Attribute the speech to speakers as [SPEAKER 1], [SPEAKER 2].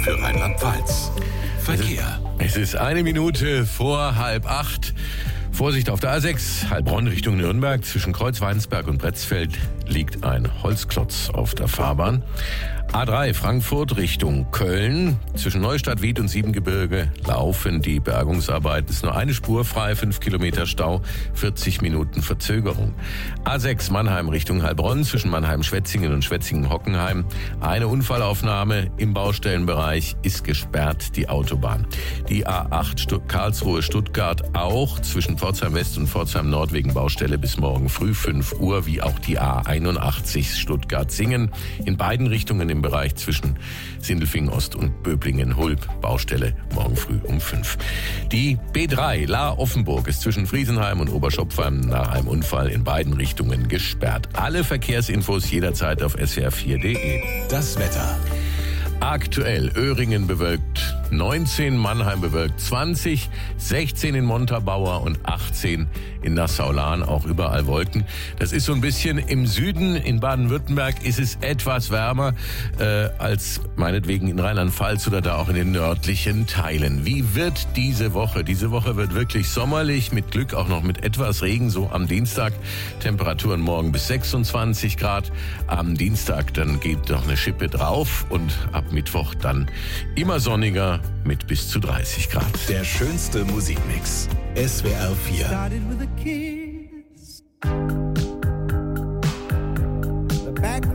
[SPEAKER 1] für Rheinland-Pfalz. Verkehr.
[SPEAKER 2] Es ist 1 Minute vor 7:30. Vorsicht auf der A6, Heilbronn Richtung Nürnberg. Zwischen Kreuzweinsberg und Bretzfeld liegt ein Holzklotz auf der Fahrbahn. A3 Frankfurt Richtung Köln. Zwischen Neustadt, Wied und Siebengebirge laufen die Bergungsarbeiten. Es ist nur eine Spur frei, 5 Kilometer Stau, 40 Minuten Verzögerung. A6 Mannheim Richtung Heilbronn. Zwischen Mannheim-Schwetzingen und Schwetzingen-Hockenheim. Eine Unfallaufnahme im Baustellenbereich ist gesperrt, die Autobahn. Die A8 Karlsruhe-Stuttgart auch. Zwischen Pforzheim West und Pforzheim Nord wegen Baustelle bis morgen früh 5 Uhr. Wie auch die A81 Stuttgart-Singen. In beiden Richtungen im Bereich zwischen Sindelfingen Ost und Böblingen-Hulb. Baustelle morgen früh um 5. Die B3 Lahr-Offenburg ist zwischen Friesenheim und Oberschopfheim nach einem Unfall in beiden Richtungen gesperrt. Alle Verkehrsinfos jederzeit auf swr4.de.
[SPEAKER 1] Das Wetter.
[SPEAKER 2] Aktuell Öhringen bewölkt 19, Mannheim bewölkt 20, 16 in Montabaur und 18 in Nassau-Lahn, auch überall Wolken. Das ist so ein bisschen im Süden, in Baden-Württemberg ist es etwas wärmer als meinetwegen in Rheinland-Pfalz oder da auch in den nördlichen Teilen. Wie wird diese Woche? Diese Woche wird wirklich sommerlich, mit Glück auch noch mit etwas Regen, so am Dienstag. Temperaturen morgen bis 26 Grad. Am Dienstag dann geht noch eine Schippe drauf und ab Mittwoch dann immer sonniger mit bis zu 30 Grad.
[SPEAKER 1] Der schönste Musikmix. SWR 4.
[SPEAKER 3] Started with a kiss. The back